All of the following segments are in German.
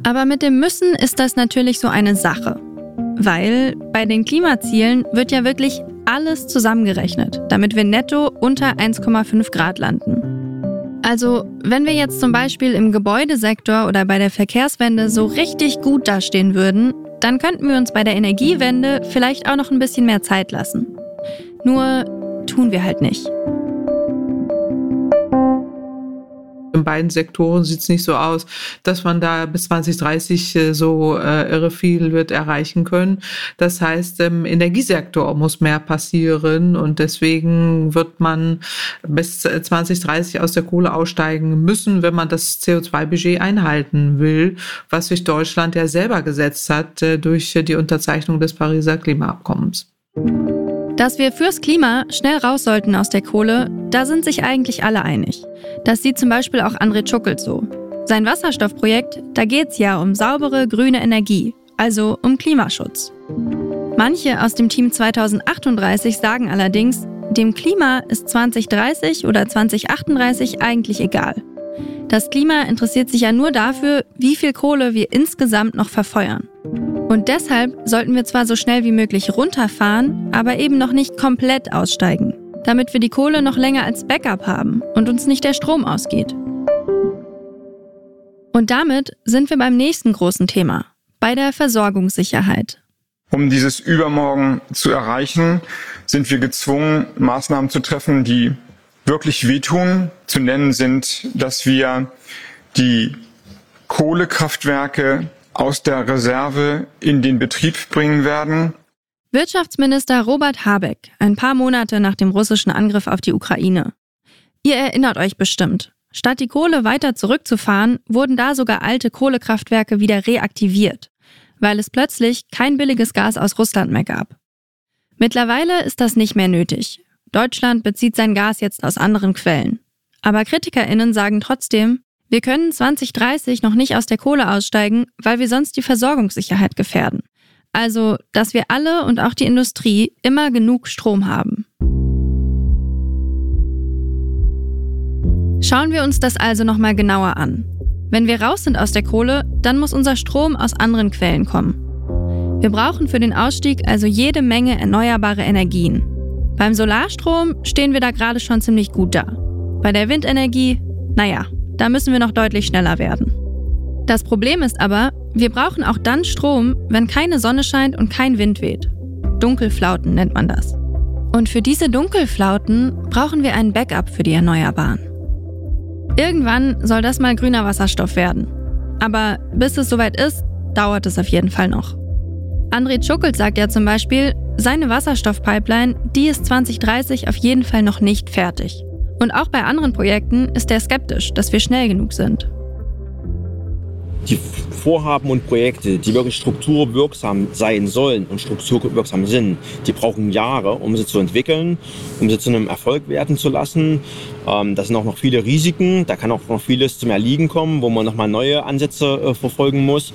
Aber mit dem Müssen ist das natürlich so eine Sache. Weil bei den Klimazielen wird ja wirklich alles zusammengerechnet, damit wir netto unter 1,5 Grad landen. Also, wenn wir jetzt zum Beispiel im Gebäudesektor oder bei der Verkehrswende so richtig gut dastehen würden, dann könnten wir uns bei der Energiewende vielleicht auch noch ein bisschen mehr Zeit lassen. Nur tun wir halt nicht. In beiden Sektoren sieht es nicht so aus, dass man da bis 2030 so irre viel wird erreichen können. Das heißt, im Energiesektor muss mehr passieren und deswegen wird man bis 2030 aus der Kohle aussteigen müssen, wenn man das CO2-Budget einhalten will, was sich Deutschland ja selber gesetzt hat durch die Unterzeichnung des Pariser Klimaabkommens. Dass wir fürs Klima schnell raus sollten aus der Kohle, da sind sich eigentlich alle einig. Das sieht zum Beispiel auch André Tschuckelt so. Sein Wasserstoffprojekt, da geht's ja um saubere, grüne Energie, also um Klimaschutz. Manche aus dem Team 2038 sagen allerdings, dem Klima ist 2030 oder 2038 eigentlich egal. Das Klima interessiert sich ja nur dafür, wie viel Kohle wir insgesamt noch verfeuern. Und deshalb sollten wir zwar so schnell wie möglich runterfahren, aber eben noch nicht komplett aussteigen, damit wir die Kohle noch länger als Backup haben und uns nicht der Strom ausgeht. Und damit sind wir beim nächsten großen Thema, bei der Versorgungssicherheit. Um dieses Übermorgen zu erreichen, sind wir gezwungen, Maßnahmen zu treffen, die wirklich wehtun. Zu nennen sind, dass wir die Kohlekraftwerke aus der Reserve in den Betrieb bringen werden. Wirtschaftsminister Robert Habeck, ein paar Monate nach dem russischen Angriff auf die Ukraine. Ihr erinnert euch bestimmt, statt die Kohle weiter zurückzufahren, wurden da sogar alte Kohlekraftwerke wieder reaktiviert, weil es plötzlich kein billiges Gas aus Russland mehr gab. Mittlerweile ist das nicht mehr nötig. Deutschland bezieht sein Gas jetzt aus anderen Quellen. Aber KritikerInnen sagen trotzdem, wir können 2030 noch nicht aus der Kohle aussteigen, weil wir sonst die Versorgungssicherheit gefährden. Also, dass wir alle und auch die Industrie immer genug Strom haben. Schauen wir uns das also nochmal genauer an. Wenn wir raus sind aus der Kohle, dann muss unser Strom aus anderen Quellen kommen. Wir brauchen für den Ausstieg also jede Menge erneuerbare Energien. Beim Solarstrom stehen wir da gerade schon ziemlich gut da. Bei der Windenergie, da müssen wir noch deutlich schneller werden. Das Problem ist aber, wir brauchen auch dann Strom, wenn keine Sonne scheint und kein Wind weht. Dunkelflauten nennt man das. Und für diese Dunkelflauten brauchen wir einen Backup für die Erneuerbaren. Irgendwann soll das mal grüner Wasserstoff werden. Aber bis es soweit ist, dauert es auf jeden Fall noch. André Tschuckelt sagt ja zum Beispiel, seine Wasserstoffpipeline, die ist 2030 auf jeden Fall noch nicht fertig. Und auch bei anderen Projekten ist er skeptisch, dass wir schnell genug sind. Die Vorhaben und Projekte, die wirklich strukturwirksam sein sollen und strukturwirksam sind, die brauchen Jahre, um sie zu entwickeln, um sie zu einem Erfolg werden zu lassen. Das sind auch noch viele Risiken, da kann auch noch vieles zum Erliegen kommen, wo man nochmal neue Ansätze verfolgen muss,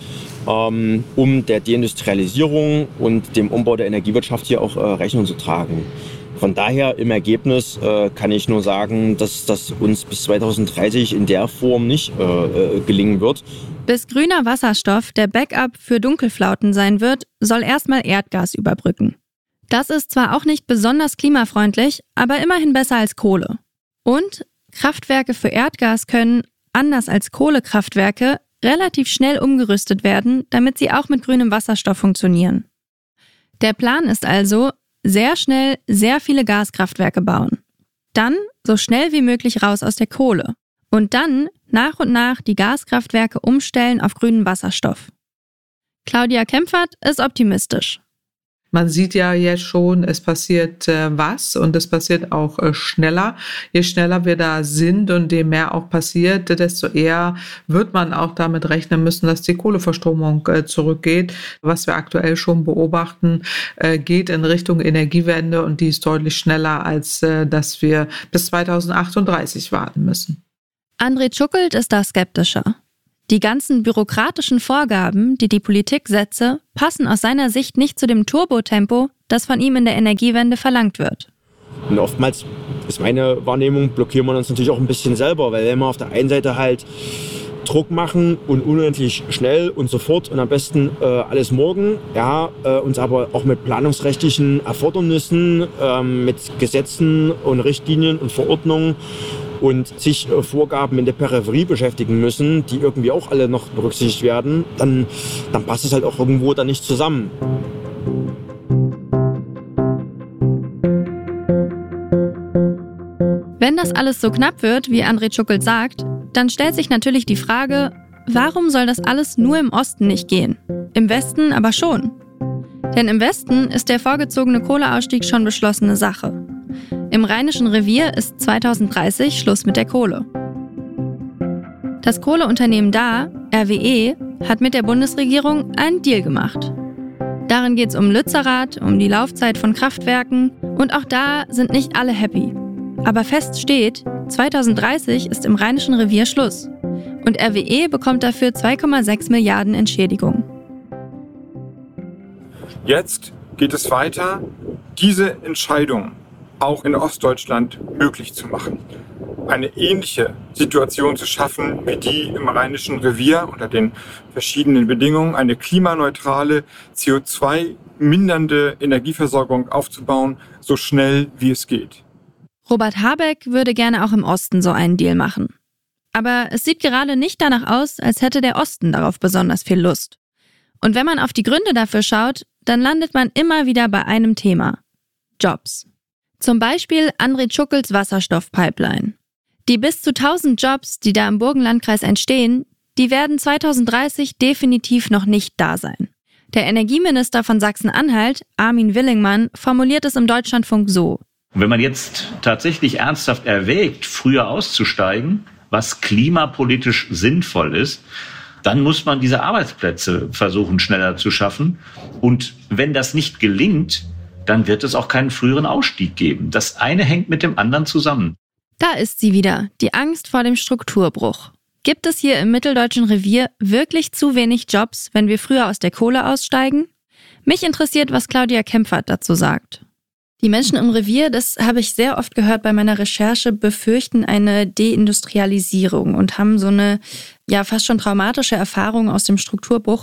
um der Deindustrialisierung und dem Umbau der Energiewirtschaft hier auch Rechnung zu tragen. Von daher im Ergebnis kann ich nur sagen, dass das uns bis 2030 in der Form nicht gelingen wird. Bis grüner Wasserstoff der Backup für Dunkelflauten sein wird, soll erstmal Erdgas überbrücken. Das ist zwar auch nicht besonders klimafreundlich, aber immerhin besser als Kohle. Und Kraftwerke für Erdgas können, anders als Kohlekraftwerke, relativ schnell umgerüstet werden, damit sie auch mit grünem Wasserstoff funktionieren. Der Plan ist also, sehr schnell sehr viele Gaskraftwerke bauen. Dann so schnell wie möglich raus aus der Kohle. Und dann nach und nach die Gaskraftwerke umstellen auf grünen Wasserstoff. Claudia Kempfert ist optimistisch. Man sieht ja jetzt schon, es passiert was und es passiert auch schneller. Je schneller wir da sind und je mehr auch passiert, desto eher wird man auch damit rechnen müssen, dass die Kohleverstromung zurückgeht. Was wir aktuell schon beobachten, geht in Richtung Energiewende und die ist deutlich schneller, als dass wir bis 2038 warten müssen. André Tschuckelt ist da skeptischer. Die ganzen bürokratischen Vorgaben, die die Politik setze, passen aus seiner Sicht nicht zu dem Turbotempo, das von ihm in der Energiewende verlangt wird. Und oftmals ist meine Wahrnehmung, blockieren wir uns natürlich auch ein bisschen selber, weil wir auf der einen Seite halt Druck machen und unendlich schnell und sofort und am besten alles morgen, uns aber auch mit planungsrechtlichen Erfordernissen, mit Gesetzen und Richtlinien und Verordnungen und sich Vorgaben in der Peripherie beschäftigen müssen, die irgendwie auch alle noch berücksichtigt werden, dann passt es halt auch irgendwo dann nicht zusammen. Wenn das alles so knapp wird, wie André Tschuckel sagt, dann stellt sich natürlich die Frage, warum soll das alles nur im Osten nicht gehen? Im Westen aber schon. Denn im Westen ist der vorgezogene Kohleausstieg schon beschlossene Sache. Im Rheinischen Revier ist 2030 Schluss mit der Kohle. Das Kohleunternehmen da, RWE, hat mit der Bundesregierung einen Deal gemacht. Darin geht es um Lützerath, um die Laufzeit von Kraftwerken und auch da sind nicht alle happy. Aber fest steht, 2030 ist im Rheinischen Revier Schluss. Und RWE bekommt dafür 2,6 Milliarden Entschädigung. Jetzt geht es weiter, diese Entscheidung auch in Ostdeutschland möglich zu machen. Eine ähnliche Situation zu schaffen wie die im Rheinischen Revier unter den verschiedenen Bedingungen, eine klimaneutrale, CO2-mindernde Energieversorgung aufzubauen, so schnell wie es geht. Robert Habeck würde gerne auch im Osten so einen Deal machen. Aber es sieht gerade nicht danach aus, als hätte der Osten darauf besonders viel Lust. Und wenn man auf die Gründe dafür schaut, dann landet man immer wieder bei einem Thema: Jobs. Zum Beispiel André Tschuckels Wasserstoffpipeline. Die bis zu 1000 Jobs, die da im Burgenlandkreis entstehen, die werden 2030 definitiv noch nicht da sein. Der Energieminister von Sachsen-Anhalt, Armin Willingmann, formuliert es im Deutschlandfunk so: Wenn man jetzt tatsächlich ernsthaft erwägt, früher auszusteigen, was klimapolitisch sinnvoll ist, dann muss man diese Arbeitsplätze versuchen, schneller zu schaffen. Und wenn das nicht gelingt, dann wird es auch keinen früheren Ausstieg geben. Das eine hängt mit dem anderen zusammen. Da ist sie wieder, die Angst vor dem Strukturbruch. Gibt es hier im Mitteldeutschen Revier wirklich zu wenig Jobs, wenn wir früher aus der Kohle aussteigen? Mich interessiert, was Claudia Kempfert dazu sagt. Die Menschen im Revier, das habe ich sehr oft gehört bei meiner Recherche, befürchten eine Deindustrialisierung und haben so eine fast schon traumatische Erfahrung aus dem Strukturbruch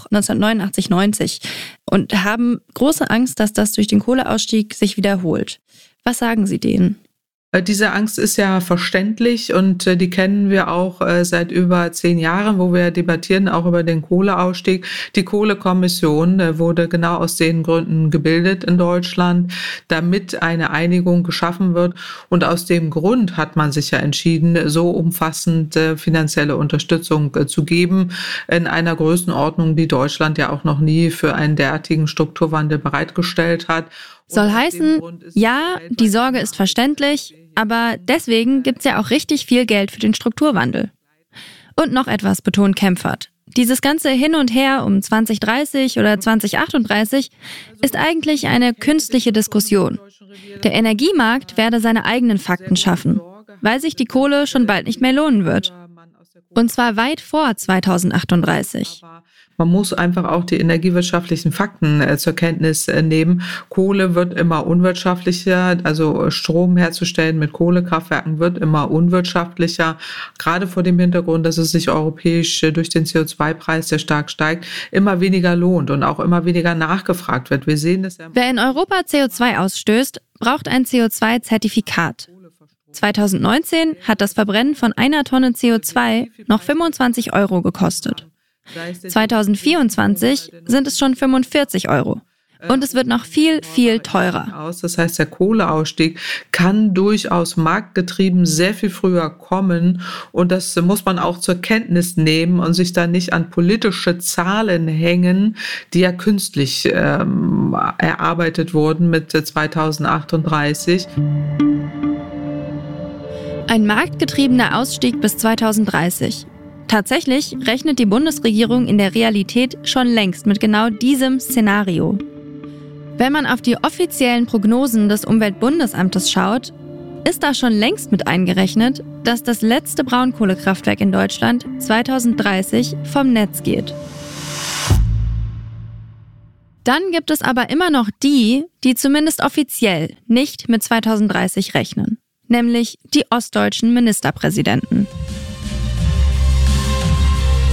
1989-90 und haben große Angst, dass das durch den Kohleausstieg sich wiederholt. Was sagen Sie denen? Diese Angst ist ja verständlich und die kennen wir auch seit über 10 Jahren, wo wir debattieren auch über den Kohleausstieg. Die Kohlekommission wurde genau aus den Gründen gebildet in Deutschland, damit eine Einigung geschaffen wird. Und aus dem Grund hat man sich ja entschieden, so umfassend finanzielle Unterstützung zu geben, in einer Größenordnung, die Deutschland ja auch noch nie für einen derartigen Strukturwandel bereitgestellt hat. Soll heißen, ja, die Sorge ist verständlich, aber deswegen gibt's ja auch richtig viel Geld für den Strukturwandel. Und noch etwas betont Kempfert. Dieses ganze Hin und Her um 2030 oder 2038 ist eigentlich eine künstliche Diskussion. Der Energiemarkt werde seine eigenen Fakten schaffen, weil sich die Kohle schon bald nicht mehr lohnen wird. Und zwar weit vor 2038. Man muss einfach auch die energiewirtschaftlichen Fakten zur Kenntnis nehmen. Kohle wird immer unwirtschaftlicher, also Strom herzustellen mit Kohlekraftwerken wird immer unwirtschaftlicher, gerade vor dem Hintergrund, dass es sich europäisch durch den CO2-Preis, der stark steigt, immer weniger lohnt und auch immer weniger nachgefragt wird. Wir sehen das ja. Wer in Europa CO2 ausstößt, braucht ein CO2-Zertifikat. 2019 hat das Verbrennen von 1 Tonne CO2 noch 25 € gekostet. 2024 sind es schon 45 €. Und es wird noch viel, viel teurer. Das heißt, der Kohleausstieg kann durchaus marktgetrieben sehr viel früher kommen. Und das muss man auch zur Kenntnis nehmen und sich da nicht an politische Zahlen hängen, die ja künstlich erarbeitet wurden mit 2038. Ein marktgetriebener Ausstieg bis 2030. Tatsächlich rechnet die Bundesregierung in der Realität schon längst mit genau diesem Szenario. Wenn man auf die offiziellen Prognosen des Umweltbundesamtes schaut, ist da schon längst mit eingerechnet, dass das letzte Braunkohlekraftwerk in Deutschland 2030 vom Netz geht. Dann gibt es aber immer noch die zumindest offiziell nicht mit 2030 rechnen, nämlich die ostdeutschen Ministerpräsidenten.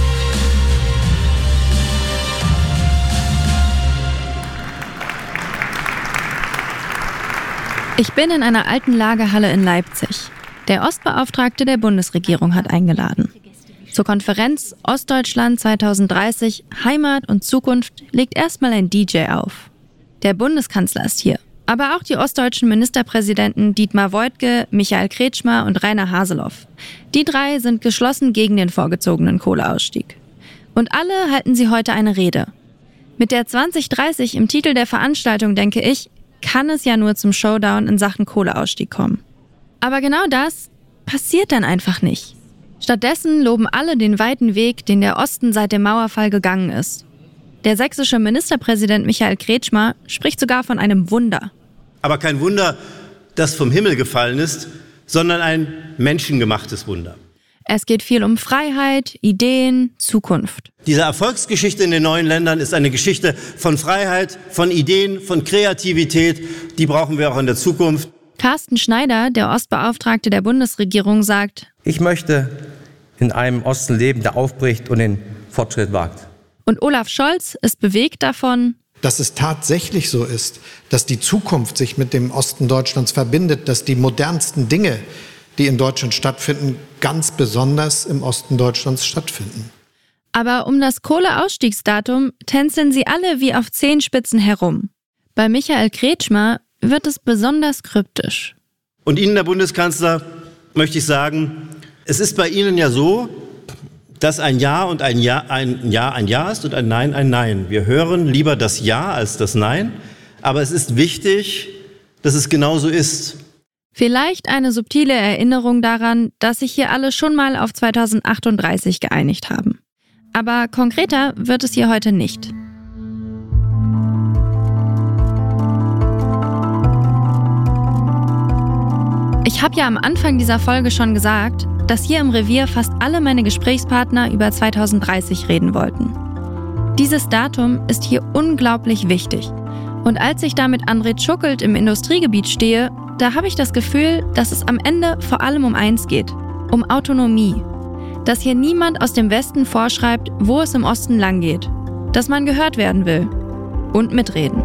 Ich bin in einer alten Lagerhalle in Leipzig. Der Ostbeauftragte der Bundesregierung hat eingeladen. Zur Konferenz Ostdeutschland 2030 Heimat und Zukunft legt erstmal ein DJ auf. Der Bundeskanzler ist hier, aber auch die ostdeutschen Ministerpräsidenten Dietmar Woidke, Michael Kretschmer und Rainer Haseloff. Die 3 sind geschlossen gegen den vorgezogenen Kohleausstieg. Und alle halten sie heute eine Rede. Mit der 2030 im Titel der Veranstaltung, denke ich, kann es ja nur zum Showdown in Sachen Kohleausstieg kommen. Aber genau das passiert dann einfach nicht. Stattdessen loben alle den weiten Weg, den der Osten seit dem Mauerfall gegangen ist. Der sächsische Ministerpräsident Michael Kretschmer spricht sogar von einem Wunder. Aber kein Wunder, das vom Himmel gefallen ist, sondern ein menschengemachtes Wunder. Es geht viel um Freiheit, Ideen, Zukunft. Diese Erfolgsgeschichte in den neuen Ländern ist eine Geschichte von Freiheit, von Ideen, von Kreativität. Die brauchen wir auch in der Zukunft. Carsten Schneider, der Ostbeauftragte der Bundesregierung, sagt: Ich möchte in einem Osten leben, der aufbricht und den Fortschritt wagt. Und Olaf Scholz ist bewegt davon, dass es tatsächlich so ist, dass die Zukunft sich mit dem Osten Deutschlands verbindet, dass die modernsten Dinge, die in Deutschland stattfinden, ganz besonders im Osten Deutschlands stattfinden. Aber um das Kohleausstiegsdatum tänzeln sie alle wie auf Zehenspitzen herum. Bei Michael Kretschmer wird es besonders kryptisch. Und Ihnen, Herr Bundeskanzler, möchte ich sagen, es ist bei Ihnen ja so, dass ein Ja und ein Ja ein Ja ist und ein Nein ein Nein. Wir hören lieber das Ja als das Nein, aber es ist wichtig, dass es genauso ist. Vielleicht eine subtile Erinnerung daran, dass sich hier alle schon mal auf 2038 geeinigt haben. Aber konkreter wird es hier heute nicht. Ich habe ja am Anfang dieser Folge schon gesagt, dass hier im Revier fast alle meine Gesprächspartner über 2030 reden wollten. Dieses Datum ist hier unglaublich wichtig. Und als ich da mit André Tschuckelt im Industriegebiet stehe, da habe ich das Gefühl, dass es am Ende vor allem um eins geht, um Autonomie. Dass hier niemand aus dem Westen vorschreibt, wo es im Osten lang geht. Dass man gehört werden will. Und mitreden.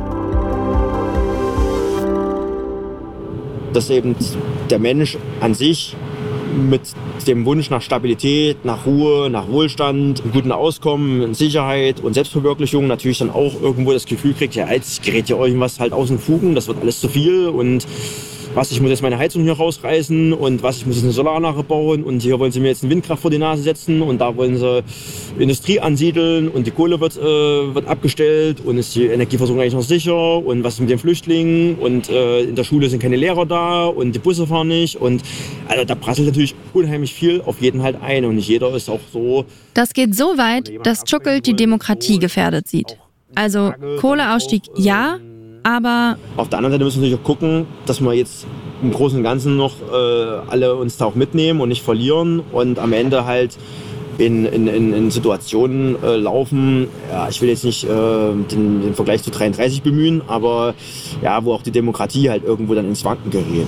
Dass eben der Mensch an sich mit dem Wunsch nach Stabilität, nach Ruhe, nach Wohlstand, einem guten Auskommen, Sicherheit und Selbstverwirklichung natürlich dann auch irgendwo das Gefühl kriegt, ja, jetzt gerät hier irgendwas halt aus den Fugen, das wird alles zu viel und was, ich muss jetzt meine Heizung hier rausreißen und was, ich muss jetzt eine Solaranlage bauen und hier wollen sie mir jetzt eine Windkraft vor die Nase setzen und da wollen sie Industrie ansiedeln und die Kohle wird abgestellt und ist die Energieversorgung eigentlich noch sicher und was ist mit den Flüchtlingen und in der Schule sind keine Lehrer da und die Busse fahren nicht und also da prasselt natürlich unheimlich viel auf jeden halt ein und nicht jeder ist auch so. Das geht so weit, dass Tschuckelt die Demokratie gefährdet sieht. Also Kohleausstieg ja, aber auf der anderen Seite müssen wir natürlich auch gucken, dass wir jetzt im Großen und Ganzen noch alle uns da auch mitnehmen und nicht verlieren und am Ende halt in Situationen laufen, ja, ich will jetzt nicht den Vergleich zu 33 bemühen, aber ja, wo auch die Demokratie halt irgendwo dann ins Wanken gerät.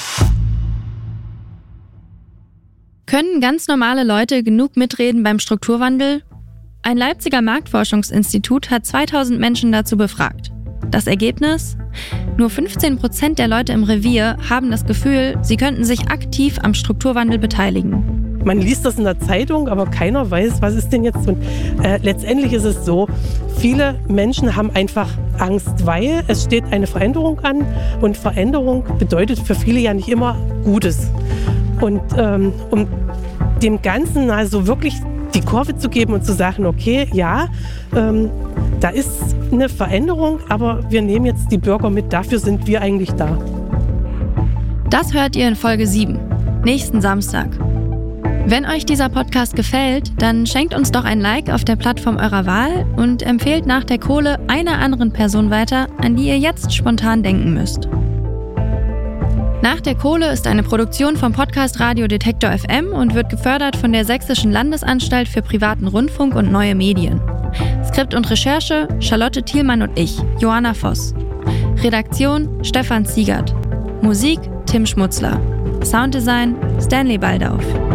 Können ganz normale Leute genug mitreden beim Strukturwandel? Ein Leipziger Marktforschungsinstitut hat 2000 Menschen dazu befragt. Das Ergebnis? Nur 15% der Leute im Revier haben das Gefühl, sie könnten sich aktiv am Strukturwandel beteiligen. Man liest das in der Zeitung, aber keiner weiß, was ist denn jetzt. Und letztendlich ist es so, viele Menschen haben einfach Angst, weil es steht eine Veränderung an und Veränderung bedeutet für viele ja nicht immer Gutes. Und um dem Ganzen also wirklich die Kurve zu geben und zu sagen, okay, ja, da ist eine Veränderung, aber wir nehmen jetzt die Bürger mit, dafür sind wir eigentlich da. Das hört ihr in Folge 7, nächsten Samstag. Wenn euch dieser Podcast gefällt, dann schenkt uns doch ein Like auf der Plattform eurer Wahl und empfehlt nach der Kohle einer anderen Person weiter, an die ihr jetzt spontan denken müsst. Nach der Kohle ist eine Produktion vom Podcast Radio Detektor FM und wird gefördert von der Sächsischen Landesanstalt für privaten Rundfunk und neue Medien. Skript und Recherche Charlotte Thielmann und ich, Johanna Voss. Redaktion Stefan Ziegert. Musik Tim Schmutzler. Sounddesign Stanley Baldauf.